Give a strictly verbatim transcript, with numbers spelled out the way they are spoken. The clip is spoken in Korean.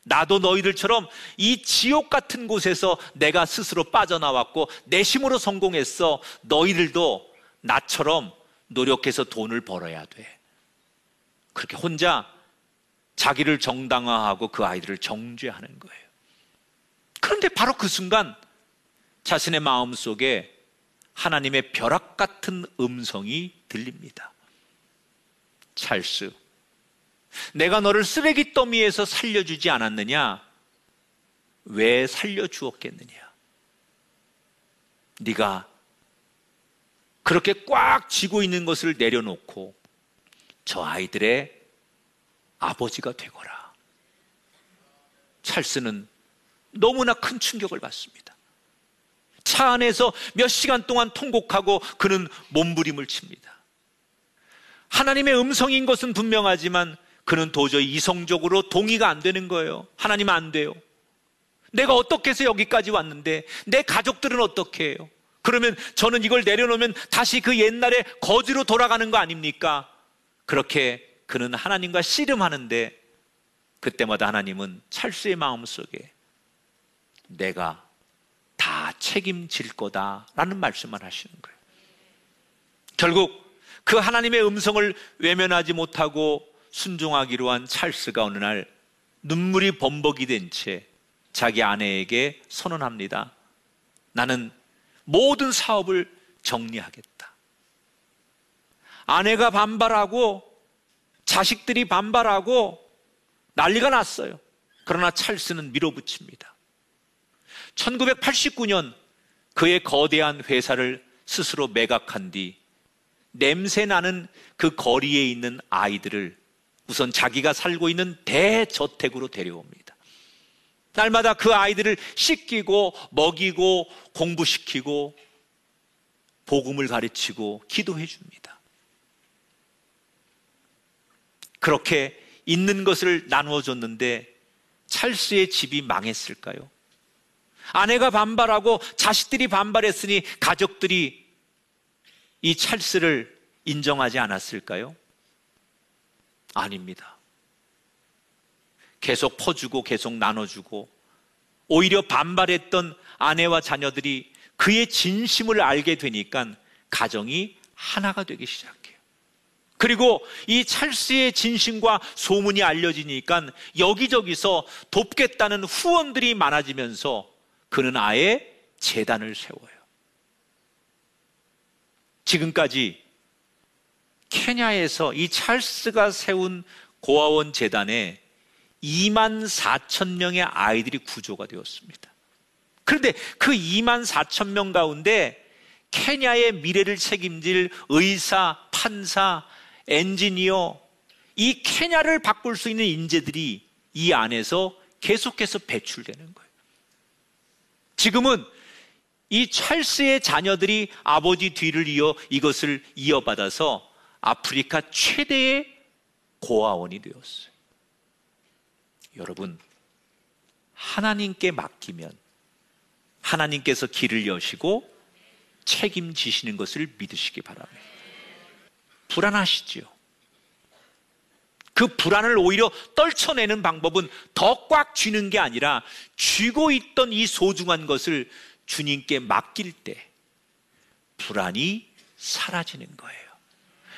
나도 너희들처럼 이 지옥 같은 곳에서 내가 스스로 빠져나왔고 내 힘으로 성공했어. 너희들도 나처럼 노력해서 돈을 벌어야 돼. 그렇게 혼자 자기를 정당화하고 그 아이들을 정죄하는 거예요. 그런데 바로 그 순간 자신의 마음속에 하나님의 벼락 같은 음성이 들립니다. 찰스, 내가 너를 쓰레기 더미에서 살려주지 않았느냐? 왜 살려주었겠느냐? 네가 그렇게 꽉 쥐고 있는 것을 내려놓고 저 아이들의 아버지가 되거라. 찰스는 너무나 큰 충격을 받습니다. 차 안에서 몇 시간 동안 통곡하고 그는 몸부림을 칩니다. 하나님의 음성인 것은 분명하지만 그는 도저히 이성적으로 동의가 안 되는 거예요. 하나님 안 돼요. 내가 어떻게 해서 여기까지 왔는데 내 가족들은 어떻게 해요? 그러면 저는 이걸 내려놓으면 다시 그 옛날의 거지로 돌아가는 거 아닙니까? 그렇게 그는 하나님과 씨름하는데 그때마다 하나님은 찰스의 마음속에 내가 다 책임질 거다라는 말씀만 하시는 거예요. 결국 그 하나님의 음성을 외면하지 못하고 순종하기로 한 찰스가 어느 날 눈물이 범벅이 된 채 자기 아내에게 선언합니다. 나는 모든 사업을 정리하겠다. 아내가 반발하고 자식들이 반발하고 난리가 났어요. 그러나 찰스는 밀어붙입니다. 천구백팔십구 년 그의 거대한 회사를 스스로 매각한 뒤 냄새나는 그 거리에 있는 아이들을 우선 자기가 살고 있는 대저택으로 데려옵니다. 날마다 그 아이들을 씻기고 먹이고 공부시키고 복음을 가르치고 기도해 줍니다. 그렇게 있는 것을 나누어 줬는데 찰스의 집이 망했을까요? 아내가 반발하고 자식들이 반발했으니 가족들이 이 찰스를 인정하지 않았을까요? 아닙니다. 계속 퍼주고 계속 나눠주고 오히려 반발했던 아내와 자녀들이 그의 진심을 알게 되니까 가정이 하나가 되기 시작해요. 그리고 이 찰스의 진심과 소문이 알려지니까 여기저기서 돕겠다는 후원들이 많아지면서 그는 아예 재단을 세워요. 지금까지 케냐에서 이 찰스가 세운 고아원 재단에 이만 사천 명의 아이들이 구조가 되었습니다. 그런데 그 이만 사천 명 가운데 케냐의 미래를 책임질 의사, 판사, 엔지니어, 이 케냐를 바꿀 수 있는 인재들이 이 안에서 계속해서 배출되는 거예요. 지금은 이 찰스의 자녀들이 아버지 뒤를 이어 이것을 이어받아서 아프리카 최대의 고아원이 되었어요. 여러분, 하나님께 맡기면 하나님께서 길을 여시고 책임지시는 것을 믿으시기 바랍니다. 불안하시지요? 그 불안을 오히려 떨쳐내는 방법은 더 꽉 쥐는 게 아니라 쥐고 있던 이 소중한 것을 주님께 맡길 때 불안이 사라지는 거예요.